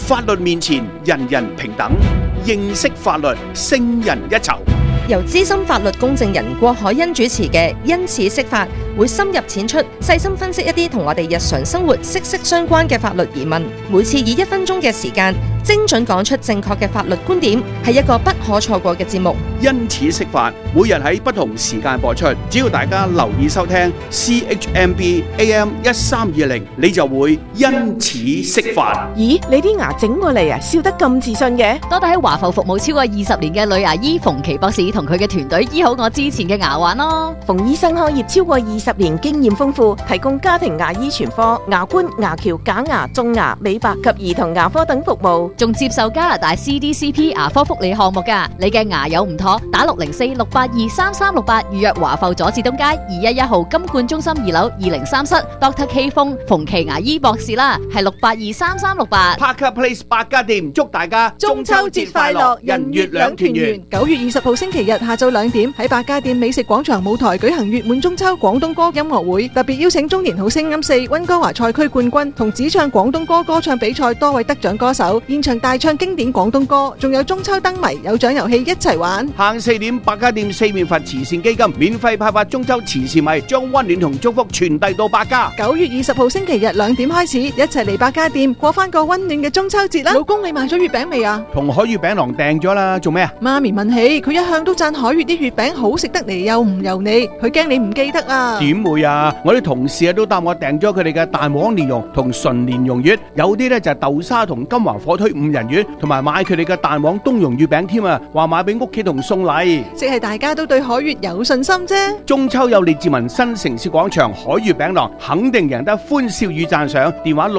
法律面前人人平等，認識法律勝人一籌。 由資深法律公證人郭海欣主持嘅因此釋法，會深入淺出，細心分析一啲同我哋日常生活息息相關嘅法律疑問。每次以1分鐘嘅時間，精準講出正確嘅法律觀點，係一個不可錯過嘅節目。 因此釋法，每日喺不同時間播出，只要大家留意收聽 CHMB AM 1320，你就會因此釋法。 咦，你啲牙整過嚟啊，笑得咁自信嘅？ 多得喺華埠服務超過20年嘅女牙醫馮琪博士同佢嘅團隊醫好我之前嘅牙患咯。 馮醫生開業超過20年，經驗豐富，提供家庭牙醫全科、牙冠、牙橋、假牙、種牙、美白及兒童牙科等服務， 仲接受加拿大 CDCP 牙科福利項目㗎。你嘅牙有唔妥，打604-682-3368預約華埠佐治東街211號金冠中心2樓203室 Dr. K 馮馮琪牙醫博士啦，係682-3368。 Parker Place 百家店祝大家中秋節快樂，人月兩團圓。9月20號星期日下晝2點喺百家店美食廣場舞台舉行月滿中秋廣東歌音樂會，特別邀請中年好聲音4溫哥華賽區冠軍同只唱廣東歌歌唱比賽多位得獎歌手現場大唱經典廣東歌，仲有中秋燈謎有獎遊戲一齊玩。 下午4點，百家店四面佛慈善基金免費派發中秋慈善米，將溫暖同祝福傳遞到百家。 9月20號星期日2點開始，一齊嚟百家店過翻個溫暖嘅中秋節啦！老公，你買咗月餅未啊？ 同海月餅郎訂咗啦，做咩啊？ 媽咪問起，佢一向都讚海月啲月餅好食得嚟又唔油膩，佢驚你唔記得啊？ 點會啊！我啲同事都答我訂咗佢哋嘅蛋黃蓮蓉同純蓮蓉月，有啲呢就係豆沙同金華火腿5仁月，同埋買佢哋嘅蛋黃冬蓉月餅添啊！話買俾屋企同送禮， 即係大家都對海月有信心啫。 中秋有列治文新城市廣場海月餅郎，肯定贏得歡笑與讚賞。電話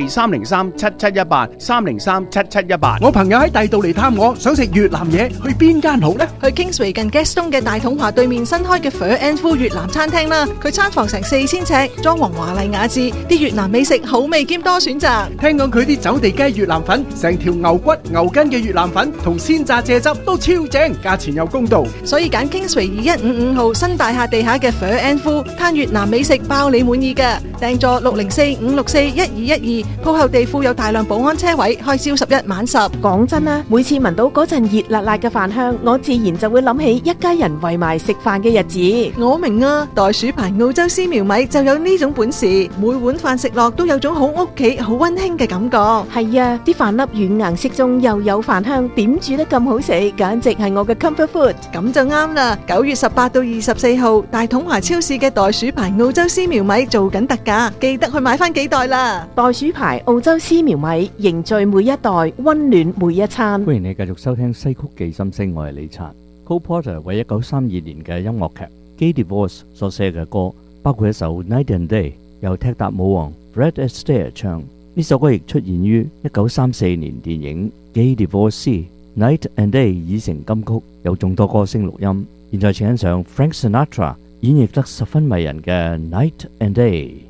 604-303-7718 我朋友喺第度嚟探我，想食越南嘢，去邊間好呢？ 去 Kingsway 近 Gaston 嘅大統華對面新開嘅 Pho and Phu 越南餐廳啦。佢餐房成4000尺，裝潢華麗雅致，啲越南美食好味兼多選擇。 聽講佢啲走地雞越南粉，成條牛骨牛筋嘅越南粉同鮮榨蔗汁都超正，價錢又公道， 所以揀 Kingsway 2155號新大廈地下嘅 Pho and Phu，攤越南美食包你滿意㗎。訂座604-564-1212，鋪後地庫有大量保安車位，開朝11晚10。講真啦，每次聞到嗰陣熱辣辣嘅飯香，我自然就會諗起一家人圍埋食飯嘅日子。我明啊，袋鼠牌澳洲絲苗米就有呢種本事，每碗飯食落都有種好屋企好溫馨嘅感覺。係啊，啲飯粒軟硬適中又有飯香，點煮得咁好食，簡直係我嘅 comfort food。咁就啱啦！9月18到24號，大統華超市嘅袋鼠牌澳洲絲苗米做緊特價，記得去買翻幾袋啦！袋鼠牌澳洲絲苗米，凝聚每一代，溫暖每一餐。 歡迎你繼續收聽西曲記心聲，我係李察。Cole Porter 為1932年嘅音樂劇《Gay Divorce》所寫嘅歌，包括一首《Night and Day》，由踢踏舞王 Fred Astaire 唱。呢首歌亦出現於1934年電影《Gay Divorce》，Night and Day 已成金曲，有眾多歌星錄音。現在請欣賞 Frank Sinatra 演繹得十分迷人嘅《Night and Day》。